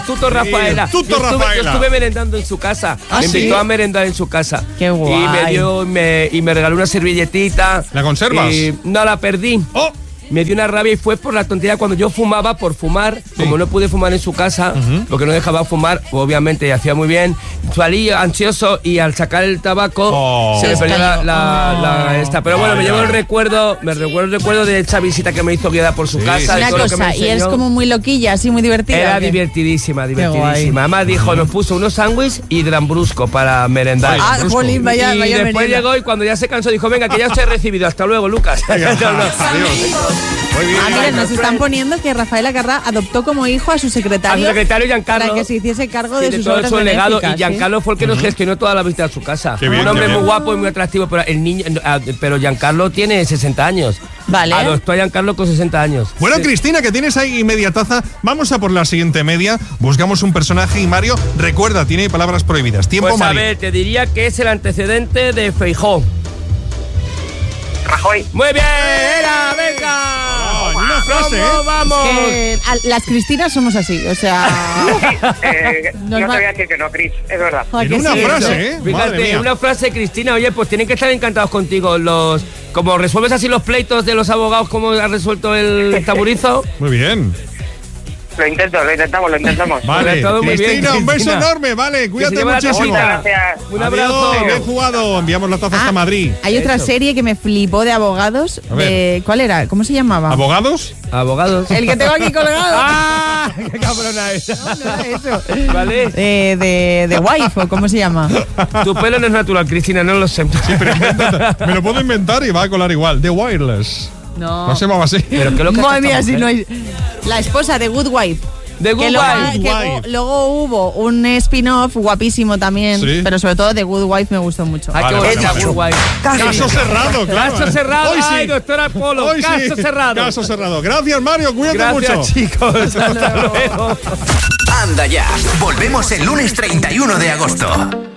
Tuto Rafaela. Tuto Rafaela. Yo estuve merendando en su casa. Me invitó a merendar en su casa. Qué guay. Y me regaló una servilletita. ¿La conservas? Y no la perdí. ¡Oh! Me dio una rabia y fue por la tontería cuando yo fumaba por fumar. Sí. Como no pude fumar en su casa, porque no dejaba fumar, obviamente hacía muy bien. Salí ansioso y al sacar el tabaco se me perdió esta. Pero bueno, me llevo el recuerdo de esa visita que me hizo guiada por su casa. Una cosa, y eres como muy loquilla, así muy divertida. Era divertidísima. Además dijo, nos puso unos sándwiches y Drambrusco para merendar. Jolín, vaya y después merenda. Llegó y cuando ya se cansó dijo, venga, que ya os he recibido. Hasta luego, Lucas. Adiós. Muy bien. Miren, nos están poniendo que Rafaela Carrà adoptó como hijo a su secretario. Giancarlo. Para que se hiciese cargo de sus todo obras su legado. benéficas, Y Giancarlo fue el que nos gestionó toda la visita a su casa. Bien, un hombre muy guapo y muy atractivo, pero el niño, pero Giancarlo tiene 60 años. Vale. Adoptó a Giancarlo con 60 años. Bueno, Sí. Cristina, que tienes ahí media taza, vamos a por la siguiente media. Buscamos un personaje y Mario, recuerda, tiene palabras prohibidas. Tiempo, Pues a Mario. ver, te diría que es el antecedente de Feijóo. Rajoy. Muy bien, venga. Una frase, ¿Cómo vamos? Que las Cristinas somos así, o sea. No te voy a decir que no, Cris, es verdad. En una frase, ¿eh? Madre Fíjate, mía. una frase, Cristina, oye, pues tienen que estar encantados contigo como resuelves así los pleitos de los abogados, como ha resuelto el taburizo. Muy bien. Lo intentamos. Vale, todo muy bien, Cristina, un beso Cristina. enorme, vale, cuídate lleva la muchísimo. tacita. Gracias. Un abrazo. Adiós, bien jugado. Enviamos la taza hasta Madrid. Hay otra Eso. serie que me flipó de abogados. A ver. ¿Cuál era? ¿Cómo se llamaba? ¿Abogados? Abogados. El que tengo aquí colgado. ¡Ah! ¡Qué cabrona esa! No era eso. ¿Vale? De Wife, ¿o cómo se llama? Tu pelo no es natural, Cristina, no lo sé. Sí, pero me lo puedo inventar y va a colar igual. The Wireless. No. No se llamaba así. Pero qué lo que Madre mía, si no hay. La esposa de Good Wife. The Good Que luego, Wife. Good Wife. luego hubo un spin-off guapísimo también, Sí. pero sobre todo The Good Wife me gustó mucho. Ay, qué Vale, bonita, vale. Good Wife. Caso cerrado, claro. Caso cerrado. Hoy sí. Ay, doctora Polo, Hoy sí. caso cerrado. Caso cerrado. Gracias, Mario. Cuídate Gracias, mucho. chicos. Hasta luego. Anda ya. Volvemos el lunes 31 de agosto.